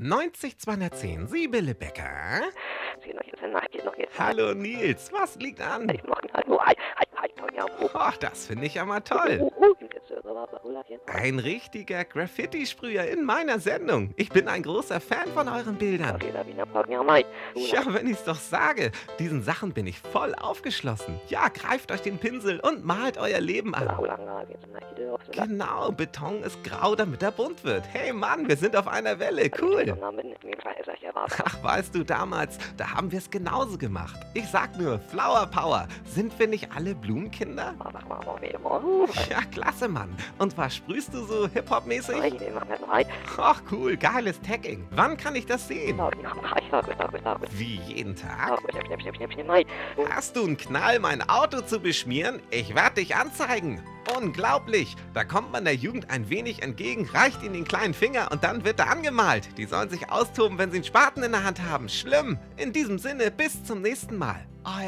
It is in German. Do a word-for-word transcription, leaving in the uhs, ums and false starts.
neunzig zweihundertzehn, Sibylle Becker. Sino yun sa nakikita ko yun. Hallo Nils, was liegt an? Ay, machen halt nur ein, ein, ein, ein, ein, Ach, das finde ich ja mal toll. Ein richtiger Graffiti-Sprüher in meiner Sendung. Ich bin ein großer Fan von euren Bildern. Ja, wenn ich's doch sage, diesen Sachen bin ich voll aufgeschlossen. Ja, greift euch den Pinsel und malt euer Leben an. Genau, Beton ist grau, damit er bunt wird. Hey Mann, wir sind auf einer Welle, cool. Ach, weißt du, damals, da haben wir es genauso gemacht. Ich sag nur, Flower Power. Sind wir nicht alle Blumenkinder? Ja, klasse, Mann. Und was sprühst du so Hip-Hop-mäßig? Ach, cool, geiles Tagging. Wann kann ich das sehen? Wie, jeden Tag? Hast du einen Knall, mein Auto zu beschmieren? Ich werde dich anzeigen. Unglaublich! Da kommt man der Jugend ein wenig entgegen, reicht ihnen den kleinen Finger und dann wird er angemalt. Die sollen sich austoben, wenn sie einen Spaten in der Hand haben. Schlimm! In diesem Sinne, bis zum nächsten Mal.